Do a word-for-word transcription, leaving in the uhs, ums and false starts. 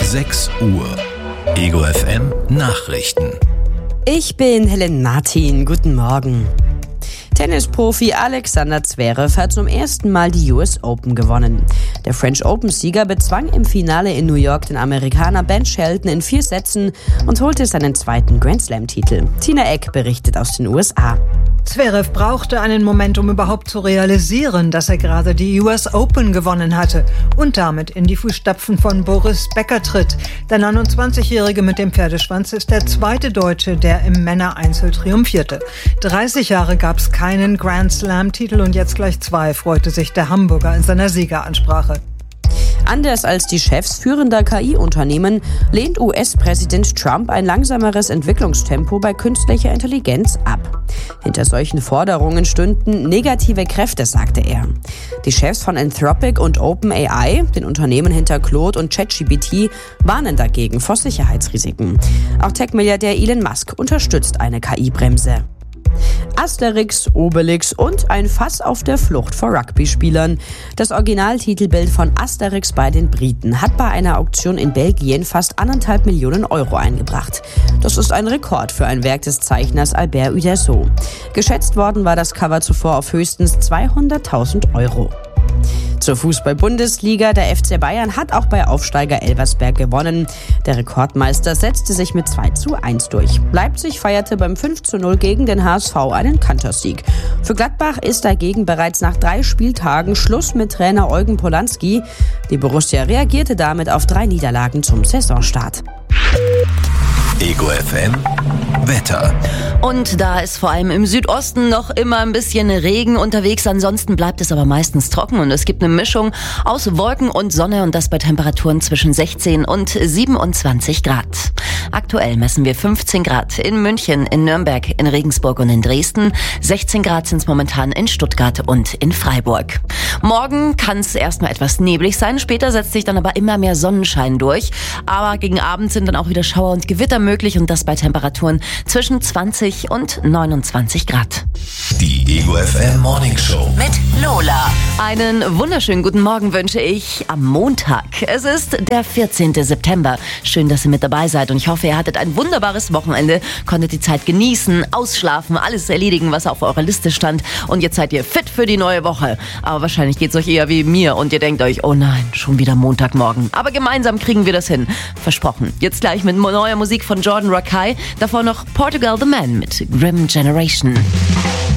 sechs Uhr. Ego F M Nachrichten. Ich bin Helen Martin. Guten Morgen. Tennisprofi Alexander Zverev hat zum ersten Mal die U S Open gewonnen. Der French Open-Sieger bezwang im Finale in New York den Amerikaner Ben Shelton in vier Sätzen und holte seinen zweiten Grand Slam-Titel. Tina Eck berichtet aus den U S A. Zverev brauchte einen Moment, um überhaupt zu realisieren, dass er gerade die U S Open gewonnen hatte und damit in die Fußstapfen von Boris Becker tritt. Der neunundzwanzigjährige mit dem Pferdeschwanz ist der zweite Deutsche, der im Männereinzel triumphierte. dreißig Jahre gab es keinen Grand Slam-Titel und jetzt gleich zwei, freute sich der Hamburger in seiner Siegeransprache. Anders als die Chefs führender K I-Unternehmen lehnt U S-Präsident Trump ein langsameres Entwicklungstempo bei künstlicher Intelligenz ab. Hinter solchen Forderungen stünden negative Kräfte, sagte er. Die Chefs von Anthropic und OpenAI, den Unternehmen hinter Claude und ChatGPT, warnen dagegen vor Sicherheitsrisiken. Auch Tech-Milliardär Elon Musk unterstützt eine K I-Bremse. Asterix, Obelix und ein Fass auf der Flucht vor Rugby-Spielern. Das Originaltitelbild von Asterix bei den Briten hat bei einer Auktion in Belgien fast anderthalb Millionen Euro eingebracht. Das ist ein Rekord für ein Werk des Zeichners Albert Uderzo. Geschätzt worden war das Cover zuvor auf höchstens zweihunderttausend Euro. Zur Fußball-Bundesliga. Der F C Bayern hat auch bei Aufsteiger Elversberg gewonnen. Der Rekordmeister setzte sich mit zwei zu eins durch. Leipzig feierte beim fünf zu null gegen den H S V einen Kantersieg. Für Gladbach ist dagegen bereits nach drei Spieltagen Schluss mit Trainer Eugen Polanski. Die Borussia reagierte damit auf drei Niederlagen zum Saisonstart. Ego F M Wetter. Und da ist vor allem im Südosten noch immer ein bisschen Regen unterwegs. Ansonsten bleibt es aber meistens trocken und es gibt eine Mischung aus Wolken und Sonne und das bei Temperaturen zwischen sechzehn und siebenundzwanzig Grad. Aktuell messen wir fünfzehn Grad in München, in Nürnberg, in Regensburg und in Dresden. sechzehn Grad sind es momentan in Stuttgart und in Freiburg. Morgen kann es erstmal etwas neblig sein, später setzt sich dann aber immer mehr Sonnenschein durch. Aber gegen Abend sind dann auch wieder Schauer und Gewitter möglich und das bei Temperaturen zwischen zwanzig und neunundzwanzig Grad. Die Ego F M Morning Show mit Lola. Einen wunderschönen guten Morgen wünsche ich am Montag. Es ist der vierzehnten September. Schön, dass ihr mit dabei seid und ich hoffe, ihr hattet ein wunderbares Wochenende, konntet die Zeit genießen, ausschlafen, alles erledigen, was auf eurer Liste stand und jetzt seid ihr fit für die neue Woche. Aber wahrscheinlich geht es euch eher wie mir und ihr denkt euch, oh nein, schon wieder Montagmorgen. Aber gemeinsam kriegen wir das hin. Versprochen. Jetzt gleich mit neuer Musik von Jordan Rakei, davor noch Portugal the Man mit Grim Generation.